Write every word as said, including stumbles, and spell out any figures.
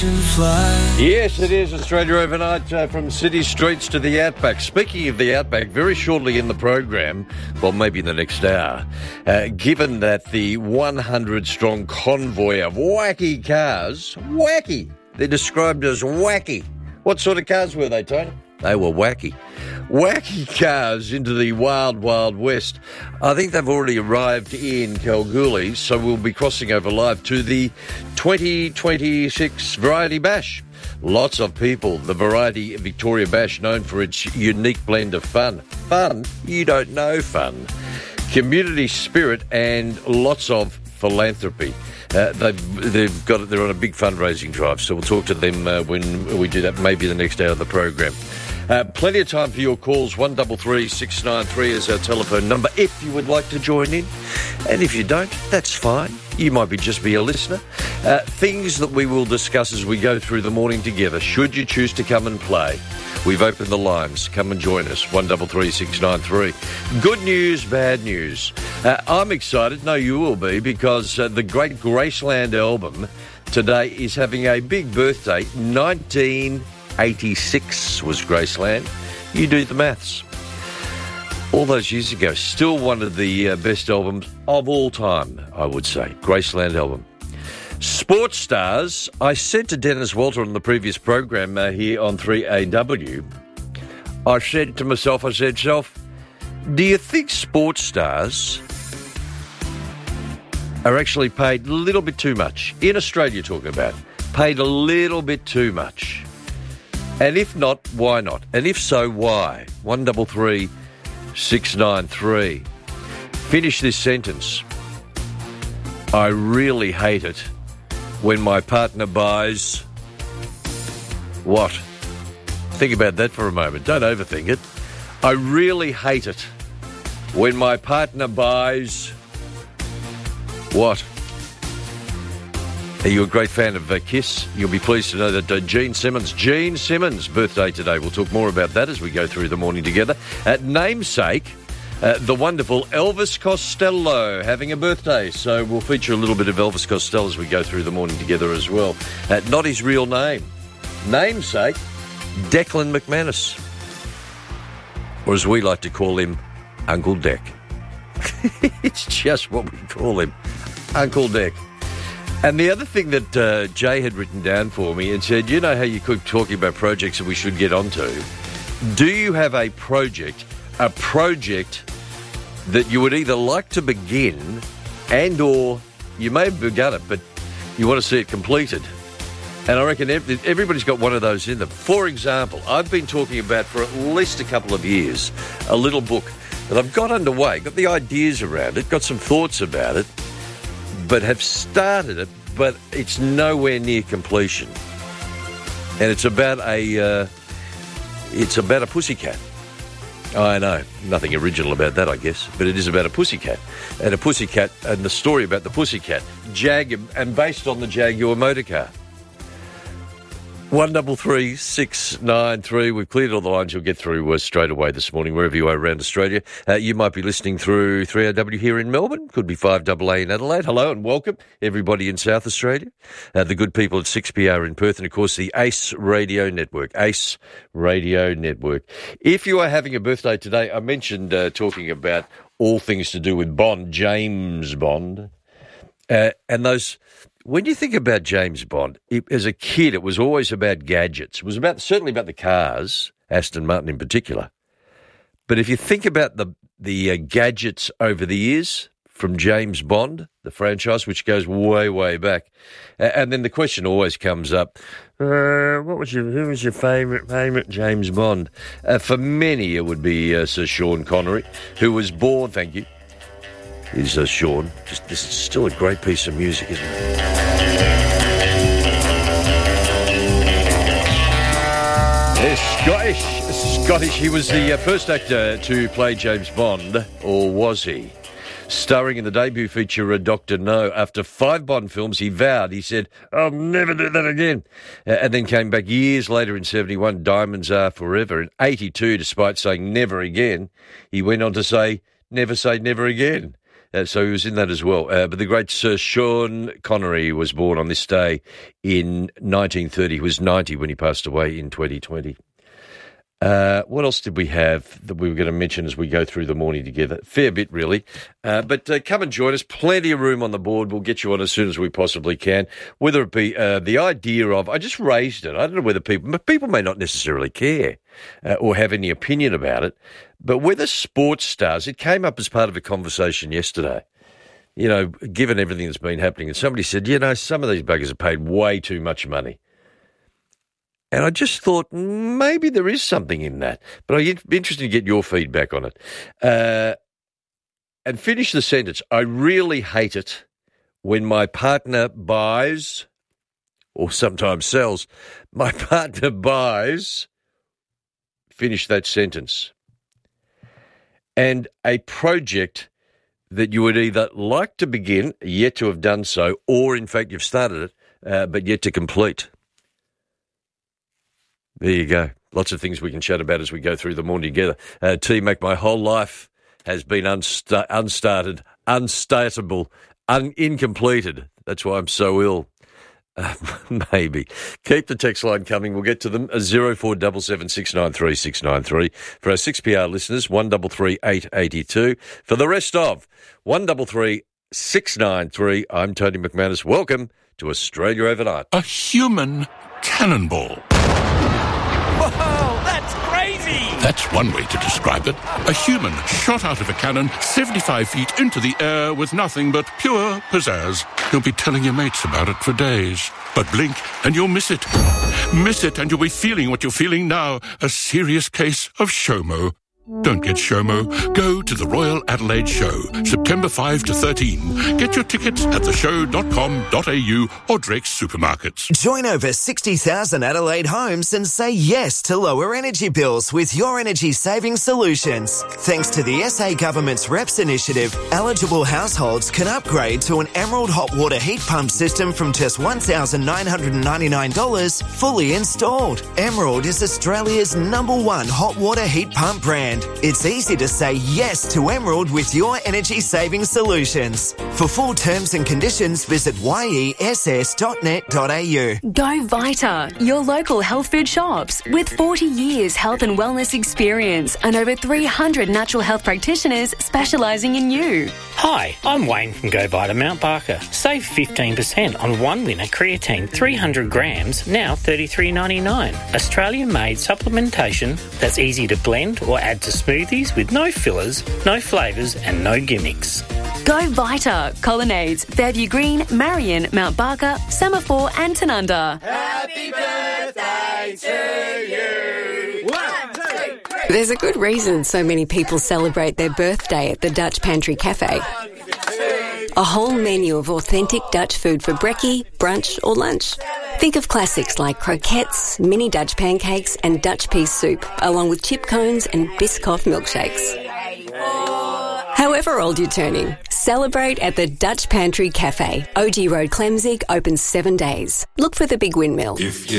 Yes, it is Australia Overnight uh, from city streets to the outback. Speaking of the outback, very shortly in the program, well, maybe in the next hour, uh, given that the one hundred strong convoy of wacky cars, wacky, they're described as wacky. What sort of cars were they, Tony? They were wacky. Wacky cars into the wild, wild west. I think they've already arrived in Kalgoorlie, so we'll be crossing over live to the twenty twenty-six Variety Bash. Lots of people. The Variety Victoria Bash, known for its unique blend of fun. Fun? You don't know fun. Community spirit and lots of philanthropy. Uh, they've, they've got they're on a big fundraising drive, so we'll talk to them uh, when we do that, maybe the next hour of the program. Uh, plenty of time for your calls. one three three, six nine three is our telephone number if you would like to join in. And if you don't, that's fine. You might be just be a listener. Uh, things that we will discuss as we go through the morning together, should you choose to come and play. We've opened the lines. Come and join us. one three three, six nine three. Good news, bad news. Uh, I'm excited. No, you will be, because uh, the great Graceland album today is having a big birthday. nineteen eighty-six was Graceland. You do the maths. All those years ago, still one of the uh, best albums of all time, I would say. Graceland album. Sports stars. I said to Dennis Walter on the previous program uh, here on three A W, I said to myself, I said, self, do you think sports stars are actually paid a little bit too much? In Australia, talking about. Paid a little bit too much. And if not, why not? And if so, why? one three three, six nine three. Finish this sentence. I really hate it when my partner buys what? Think about that for a moment. Don't overthink it. I really hate it when my partner buys what? Are you a great fan of uh, Kiss? You'll be pleased to know that uh, Gene Simmons, Gene Simmons' birthday today. We'll talk more about that as we go through the morning together. At namesake, uh, the wonderful Elvis Costello having a birthday. So we'll feature a little bit of Elvis Costello as we go through the morning together as well. Uh, not his real name. Namesake, Declan McManus. Or as we like to call him, Uncle Deck. It's just what we call him, Uncle Deck. And the other thing that uh, Jay had written down for me and said, you know how you keep talking about projects that we should get onto? Do you have a project, a project that you would either like to begin and or you may have begun it, but you want to see it completed? And I reckon everybody's got one of those in them. For example, I've been talking about for at least a couple of years a little book that I've got underway, got the ideas around it, got some thoughts about it, but have started it, but it's nowhere near completion. And it's about a, uh, it's about a pussycat. I know, nothing original about that, I guess, but it is about a pussycat. And a pussycat, and the story about the pussycat, Jag, and based on the Jaguar motor car. one three three, six nine three. We've cleared all the lines. You'll get through uh, straight away this morning, wherever you are around Australia. Uh, you might be listening through three A W here in Melbourne. Could be five A A in Adelaide. Hello and welcome, everybody in South Australia. Uh, the good people at six P R in Perth, and, of course, the ACE Radio Network. ACE Radio Network. If you are having a birthday today, I mentioned uh, talking about all things to do with Bond, James Bond, uh, and those... When you think about James Bond, it, as a kid, it was always about gadgets. It was about certainly about the cars, Aston Martin in particular. But if you think about the the uh, gadgets over the years from James Bond, the franchise, which goes way, way back, uh, and then the question always comes up: uh, What was your who was your favourite favourite James Bond? Uh, for many, it would be uh, Sir Sean Connery, who was born. Thank you. Is uh, Sean. Just, this is still a great piece of music, isn't it? Yes, Scottish. Scottish. He was the uh, first actor to play James Bond, or was he? Starring in the debut feature uh, Doctor No. After five Bond films, he vowed, he said, I'll never do that again. Uh, and then came back years later in seventy-one, Diamonds Are Forever. In eighty-two, despite saying never again, he went on to say, never say never again. Uh, so he was in that as well. Uh, but the great Sir Sean Connery was born on this day in nineteen thirty. He was ninety when he passed away in twenty twenty. Uh, what else did we have that we were going to mention as we go through the morning together? Fair bit, really. Uh, but uh, come and join us. Plenty of room on the board. We'll get you on as soon as we possibly can. Whether it be uh, the idea of, I just raised it. I don't know whether people, people may not necessarily care uh, or have any opinion about it, but whether sports stars, it came up as part of a conversation yesterday, you know, given everything that's been happening. And somebody said, you know, some of these buggers are paid way too much money. And I just thought maybe there is something in that. But I'd be interested to get your feedback on it. Uh, and finish the sentence. I really hate it when my partner buys, or sometimes sells, my partner buys, finish that sentence. And a project that you would either like to begin, yet to have done so, or in fact you've started it, uh, but yet to complete. There you go. Lots of things we can chat about as we go through the morning together. Uh, T-Mac, my whole life has been unsta- unstarted, unstartable, un- incompleted. That's why I'm so ill. Uh, maybe. Keep the text line coming. We'll get to them. zero four seven seven, six nine three, six nine three. For our six P R listeners, one three three, eight eight two. For the rest of one three three, six nine three, I'm Tony McManus. Welcome to Australia Overnight. A human cannonball. Whoa, that's crazy! That's one way to describe it. A human shot out of a cannon seventy-five feet into the air with nothing but pure pizzazz. You'll be telling your mates about it for days. But blink and you'll miss it. Miss it and you'll be feeling what you're feeling now. A serious case of SHOMO. Don't get SHOMO. Go to the Royal Adelaide Show, September fifth to thirteenth. Get your tickets at the show dot com dot a u or Drake's Supermarkets. Join over sixty thousand Adelaide homes and say yes to lower energy bills with Your Energy Saving Solutions. Thanks to the S A Government's R E P S initiative, eligible households can upgrade to an Emerald hot water heat pump system from just one thousand nine hundred ninety-nine dollars fully installed. Emerald is Australia's number one hot water heat pump brand. It's easy to say yes to Emerald with Your Energy Saving Solutions. For full terms and conditions, visit y e s s dot net dot a u. Go Vita, your local health food shops. With forty years health and wellness experience and over three hundred natural health practitioners specialising in you. Hi, I'm Wayne from Go Vita Mount Barker. Save fifteen percent on one winner creatine three hundred grams, now thirty-three ninety-nine. Australian-made supplementation that's easy to blend or add to smoothies with no fillers, no flavours and no gimmicks. Go Vita, Colonnades, Fairview Green, Marion, Mount Barker, Semaphore and Tanunda. Happy birthday to you! One, two, three! There's a good reason so many people celebrate their birthday at the Dutch Pantry Cafe. A whole menu of authentic Dutch food for brekkie, brunch or lunch. Think of classics like croquettes, mini Dutch pancakes and Dutch pea soup, along with chip cones and Biscoff milkshakes. However old you're turning, celebrate at the Dutch Pantry Cafe. O G Road, Clemzig, open seven days. Look for the Big Windmill. If you